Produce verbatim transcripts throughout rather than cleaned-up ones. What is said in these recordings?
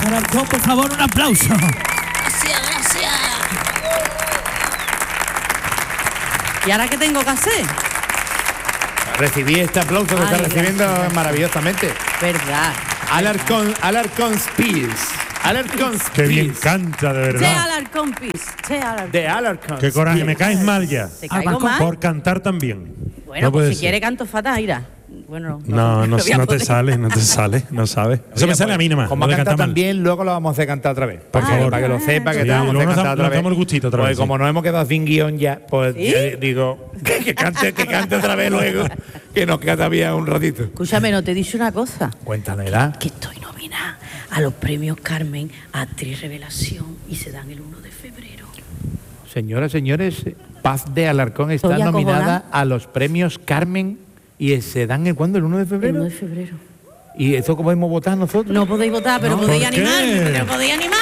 Alarcón, por favor, un aplauso. Gracias, gracias. ¿Y ahora qué tengo que hacer? Recibí este aplauso que Ay, está recibiendo gracias. maravillosamente. Verdad. Alarcón, Alarcón Spears. Alarcón Spears. Qué bien canta, de Che verdad. Alarcón Pis. Che Alarcón. De Alarcón. Qué coraje, me Spears. caes mal ya. ¿Te caigo mal? Por cantar también. Bueno, No pues puede si ser. quiere canto fatal, mira. Bueno, No, no, voy a no te poder. sale, no te sale, no sabes. Eso me sale a mí nomás. Como lo de canta cantar mal. también, luego lo vamos a hacer cantar otra vez. Por Para que- favor. Para que lo sepa, que Sí, te vamos a luego hacer nos cantar da- otra nos vez. damos el gustito otra Porque vez, sí. como nos hemos quedado sin guión ya, pues ¿Sí? ya digo, que, que cante, que cante otra vez luego, que nos queda todavía un ratito. Escúchame, no te he dicho una cosa. Cuéntamela. Que estoy nominada a los premios Carmen Actriz Revelación y se dan el uno de febrero. Señoras, señores, Paz de Alarcón está Estoy nominada acojonada. a los premios Carmen y se dan el cuándo, el uno de El febrero. uno de febrero. ¿Y eso cómo podemos votar nosotros? No podéis votar, pero No, podéis ¿por qué? animar. Pero podéis animar.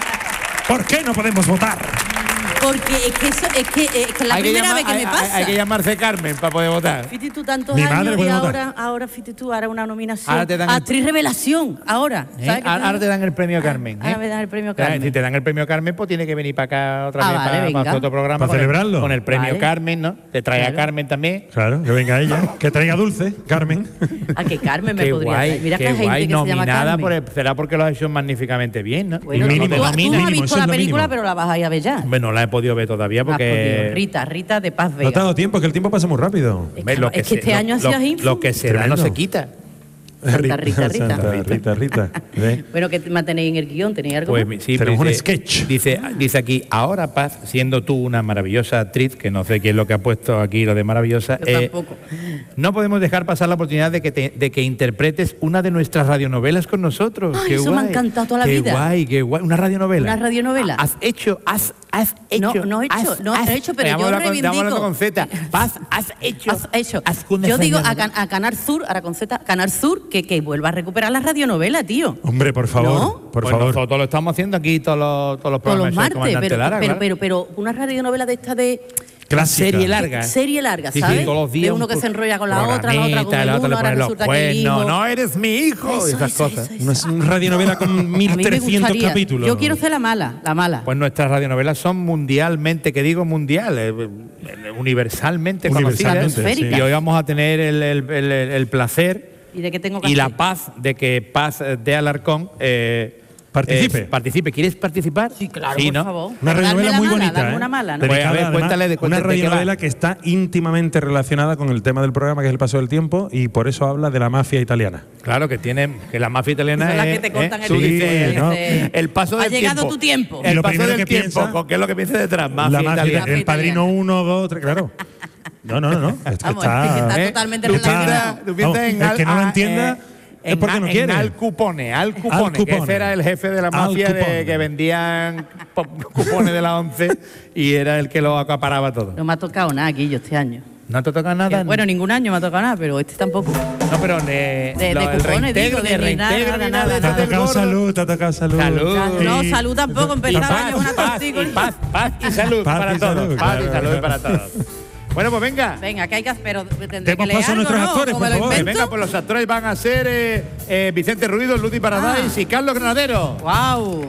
¿Por qué no podemos votar? Porque es que, eso, es, que es que es la Hay que primera llamar- vez que hay- me hay- pasa. Hay que llamarse Carmen para poder votar. Fíjate tú tantos Mi años madre y puede votar. ahora, ahora fíjate tú, ahora una nominación. Ahora te dan el- Actriz Revelación, ahora. ¿Eh? ¿Sabes qué Ahora ahora te dan el premio Carmen. Ahora ¿eh? me dan el premio Claro, Carmen. Si te dan el premio Carmen, pues tiene que venir para acá otra Ah, vez vale, para, venga. para otro programa. ¿Para con el- celebrarlo? Con el premio Vale. Carmen, ¿no? Te trae Claro. a Carmen también. Claro, que venga ella, que traiga dulce, Carmen. A que Carmen me Qué podría guay, traer. Mira qué que hay gente guay, que se llama nominada Carmen. por el- será porque lo ha hecho magníficamente bien, ¿no? Bueno, Y mínimo, tú, tú mínimo, no has mínimo, visto eso es la lo película, mínimo. pero la vas a ir a ver ya. Bueno, no la he podido ver todavía Ah, por porque Dios. Rita, Rita de Paz No te Vega. ha dado tiempo, que el tiempo pasa muy rápido. Es Hombre, que, lo es que se- este lo- año ha lo- sido info. Lo que se da no Tremendo. se quita. Santa Rita, Rita. Santa Rita, Rita. ¿Ve? Bueno, ¿qué tema tenéis en el guión? ¿Tenéis algo? Pues más? sí, Tenemos dice- un sketch. Dice, dice aquí, ahora Paz, siendo tú una maravillosa actriz, que no sé qué es lo que ha puesto aquí lo de maravillosa, Yo eh, tampoco. no podemos dejar pasar la oportunidad de que, te- de que interpretes una de nuestras radionovelas con nosotros. Ay, Qué eso me ha guay. encantado toda la Qué vida. guay, qué guay. Una radionovela. ¿Una radionovela? Has hecho, has, has No, hecho. no he hecho, has- no he has- hecho, pero Vamos yo hablando con- estamos hablando reivindico. con Z. Paz, has hecho. Has hecho. has una Yo digo a, radionovela. Can- a Canal Sur, ahora con Z, Canal Sur, que, que vuelva a recuperar la radionovela, tío. Hombre, por favor, ¿No? por Pues favor. nosotros lo estamos haciendo aquí todos los, todos los Todos programas. los del martes, comandante pero, Lara, pero, claro. pero, pero una radionovela de esta de Clásica. Serie larga. serie larga, Sí, sí, ¿sabes? todos los días de uno un que se enrolla con la otra, la otra con programita, el la otra uno, le ahora pone los resulta que el cuernos. hijo. No eres mi hijo. Eso, esas eso, cosas. eso, eso. Una radionovela con A mí me mil trescientos gustaría. capítulos. Yo quiero ser la mala, la mala. Pues nuestras radionovelas son mundialmente, que digo mundial, eh, eh, universalmente, Universalmente, conocidas. sí. Y hoy vamos a tener el, el- el- el placer ¿Y de qué tengo que y la hacer? paz de que Paz de Alarcón eh, Participe. eh, participe. ¿Quieres participar? Sí, claro, Sí, por ¿no? favor. Una Pero radionovela darme la muy mala, bonita, darme ¿eh? una mala, ¿no? Pues, a Dedicada, ver, además, cuéntale de- una cuéntale de qué radionovela va. que está íntimamente relacionada con el tema del programa, que es el paso del tiempo, y por eso habla de la mafia italiana. Claro, que tiene que la mafia italiana Son las es, que te cortan ¿eh? el Tú pito, dices, ¿no? el, el paso Ha del llegado tiempo. tu tiempo. Y El lo paso primero del que tiempo, piensa- ¿con qué es lo que piensa detrás? Mafia, la mafia, italiana. Mafia el padrino italiana. uno, dos, tres, claro. No, no, no, no. Es que Vamos, está, es que está ¿Eh? totalmente Tú relacionado. piensas- tú piensas Vamos, en el Al- que no lo ah, entienda eh, es en porque no Al- quiere. En Al Cupone, Al Cupone, Al que Cupone. ese era el jefe de la Al mafia de, Cupone. que vendían po- cupones de la once y era el que lo acaparaba todo. No me ha tocado nada aquí yo este año. ¿No te toca nada? Eh, Bueno, ningún año me ha tocado nada, pero este tampoco. no, pero de, de lo- el cupones, reintegro, digo, de de ni nada, reintegro, nada, ni nada, nada, Te ha del tocado gordo. salud, te ha tocado salud. Salud. No, Y- salud tampoco, Y empezaba paz, yo una paz, contigo. y paz, paz y salud Paz para y todos. salud, Paz y claro, salud claro. para todos. Bueno, pues venga. Venga, ¿qué hay que hacer? Pero tendré Demos que leer paso a algo, nuestros ¿no? actores, ¿O por me lo favor. invento? Venga, pues los actores van a ser eh, eh, Vicente Ruido, Luti Paradise Ah. y Carlos Granadero. ¡Guau!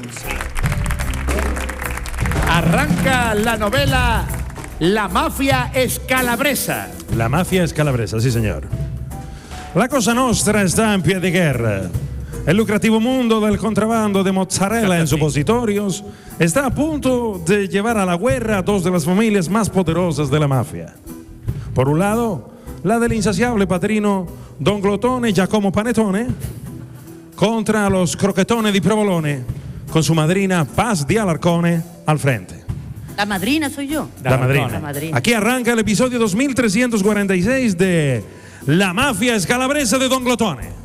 Arranca la novela La mafia escalabresa. La mafia es calabresa, sí señor. La Cosa Nostra está en pie de guerra. El lucrativo mundo del contrabando de mozzarella en supositorios está a punto de llevar a la guerra a dos de las familias más poderosas de la mafia. Por un lado, la del insaciable patrino Don Glotone Giacomo Panettone contra los croquetones di Provolone, con su madrina Paz di Alarcone al frente. La madrina soy yo. La madrina. La madrina. Aquí arranca el episodio dos mil trescientos cuarenta y seis de La mafia escalabresa de Don Glotone.